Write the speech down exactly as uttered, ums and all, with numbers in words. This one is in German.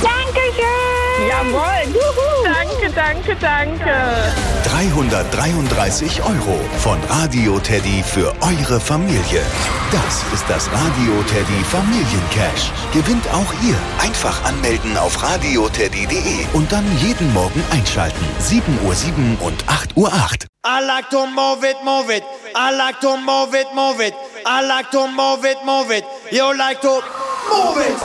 Dankeschön. Jawohl. Juhu. Danke, danke, danke. dreihundertdreiunddreißig Euro von Radio Teddy für eure Familie. Das ist das Radio Teddy Familiencash. Gewinnt auch ihr. Einfach anmelden auf radioteddy punkt de und dann jeden Morgen einschalten. sieben Uhr sieben und acht Uhr acht. I like to move it, move it. I like to move it, move it. I like to move it, move it. You like to move it.